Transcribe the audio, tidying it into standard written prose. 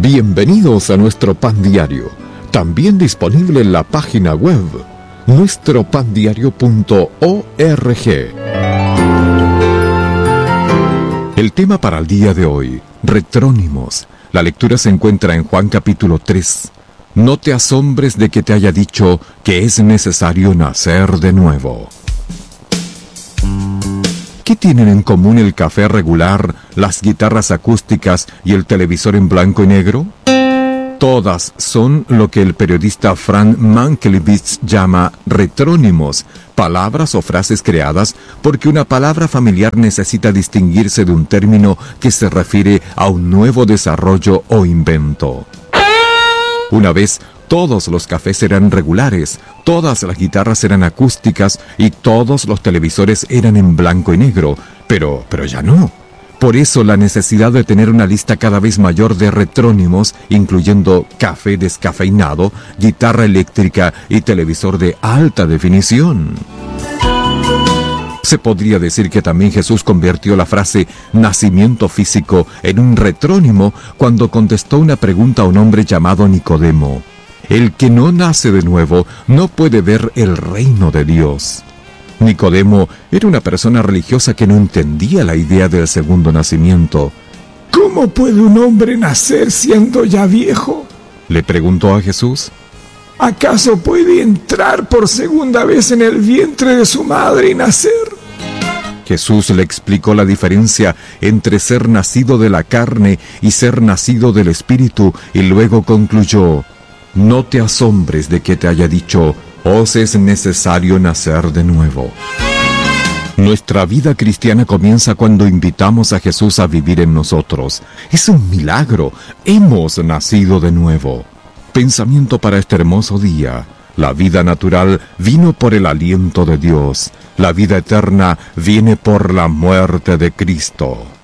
Bienvenidos a nuestro Pan Diario, también disponible en la página web nuestropandiario.org. El tema para el día de hoy, retrónimos. La lectura se encuentra en Juan capítulo 3. No te asombres de que te haya dicho que es necesario nacer de nuevo. ¿Qué tienen en común el café regular, las guitarras acústicas y el televisor en blanco y negro? Todas son lo que el periodista Frank Mankiewicz llama retrónimos, palabras o frases creadas porque una palabra familiar necesita distinguirse de un término que se refiere a un nuevo desarrollo o invento. Una vez, todos los cafés eran regulares, todas las guitarras eran acústicas y todos los televisores eran en blanco y negro, pero ya no. Por eso la necesidad de tener una lista cada vez mayor de retrónimos, incluyendo café descafeinado, guitarra eléctrica y televisor de alta definición. Se podría decir que también Jesús convirtió la frase nacimiento físico en un retrónimo cuando contestó una pregunta a un hombre llamado Nicodemo. El que no nace de nuevo no puede ver el reino de Dios. Nicodemo era una persona religiosa que no entendía la idea del segundo nacimiento. ¿Cómo puede un hombre nacer siendo ya viejo?, le preguntó a Jesús. ¿Acaso puede entrar por segunda vez en el vientre de su madre y nacer? Jesús le explicó la diferencia entre ser nacido de la carne y ser nacido del Espíritu y luego concluyó: no te asombres de que te haya dicho, os es necesario nacer de nuevo. Nuestra vida cristiana comienza cuando invitamos a Jesús a vivir en nosotros. Es un milagro, hemos nacido de nuevo. Pensamiento para este hermoso día. La vida natural vino por el aliento de Dios. La vida eterna viene por la muerte de Cristo.